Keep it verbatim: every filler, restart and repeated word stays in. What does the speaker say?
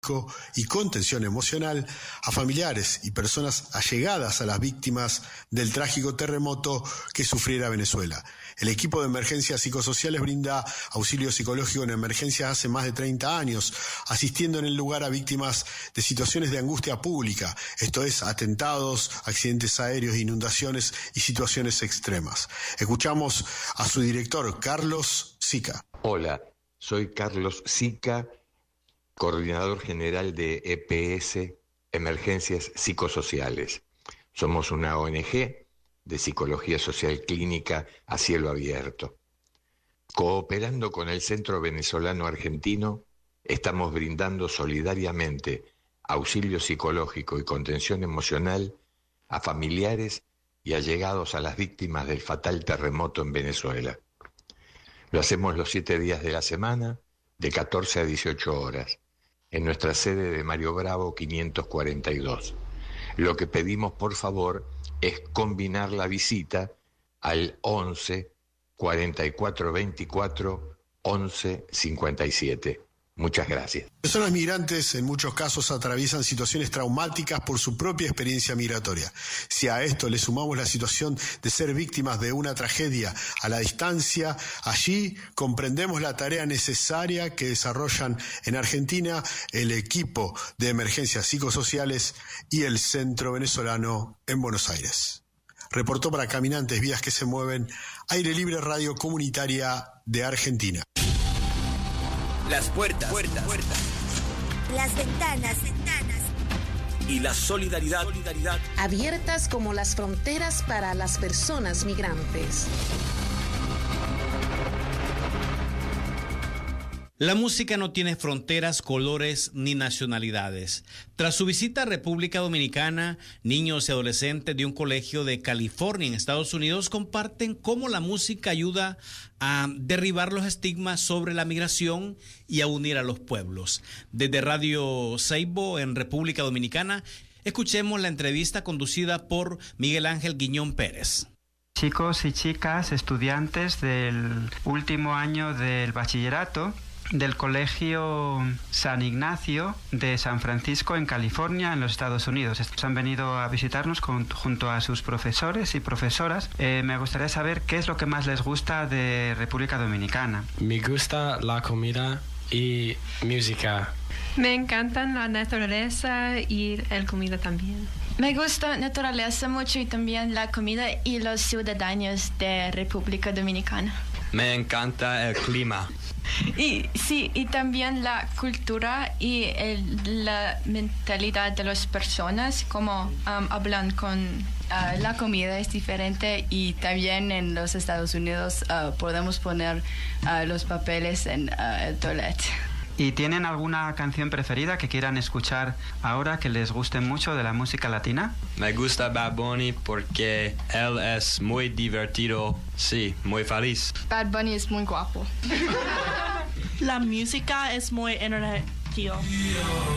psicológico y contención emocional a familiares y personas allegadas a las víctimas del trágico terremoto que sufriera Venezuela. El equipo de emergencias psicosociales brinda auxilio psicológico en emergencias hace más de treinta años, asistiendo en el lugar a víctimas de situaciones de angustia pública, esto es, atentados, accidentes aéreos, inundaciones y situaciones extremas. Escuchamos a su director, Carlos Sica. Hola, soy Carlos Sica, coordinador general de E P S, Emergencias Psicosociales. Somos una O N G de Psicología Social Clínica a cielo abierto. Cooperando con el Centro Venezolano Argentino, estamos brindando solidariamente auxilio psicológico y contención emocional a familiares y allegados a las víctimas del fatal terremoto en Venezuela. Lo hacemos los siete días de la semana, de catorce a dieciocho horas, en nuestra sede de Mario Bravo quinientos cuarenta y dos. Lo que pedimos, por favor, es combinar la visita al once, cuarenta y cuatro veinticuatro, once, cincuenta y siete. Muchas gracias. Personas migrantes en muchos casos atraviesan situaciones traumáticas por su propia experiencia migratoria. Si a esto le sumamos la situación de ser víctimas de una tragedia a la distancia, allí comprendemos la tarea necesaria que desarrollan en Argentina el equipo de emergencias psicosociales y el Centro Venezolano en Buenos Aires. Reportó para Caminantes, Vías que se Mueven, Aire Libre Radio Comunitaria de Argentina. Las puertas, puertas, puertas. Las ventanas, ventanas. Y la solidaridad, solidaridad. Abiertas como las fronteras para las personas migrantes. La música no tiene fronteras, colores ni nacionalidades. Tras su visita a República Dominicana, niños y adolescentes de un colegio de California en Estados Unidos comparten cómo la música ayuda a derribar los estigmas sobre la migración y a unir a los pueblos. Desde Radio Seibo en República Dominicana, escuchemos la entrevista conducida por Miguel Ángel Guiñón Pérez. Chicos y chicas, estudiantes del último año del bachillerato del Colegio San Ignacio de San Francisco en California, en los Estados Unidos. Estos han venido a visitarnos con, junto a sus profesores y profesoras. Eh, me gustaría saber qué es lo que más les gusta de República Dominicana. Me gusta la comida y música. Me encantan la naturaleza y la comida también. Me gusta la naturaleza mucho y también la comida y los ciudadanos de República Dominicana. Me encanta el clima. Y sí, y también la cultura y el, la mentalidad de las personas, como um, hablan con uh, la comida es diferente y también en los Estados Unidos uh, podemos poner uh, los papeles en uh, el toilet. ¿Y tienen alguna canción preferida que quieran escuchar ahora que les guste mucho de la música latina? Me gusta Bad Bunny porque él es muy divertido, sí, muy feliz. Bad Bunny es muy guapo. La música es muy energética.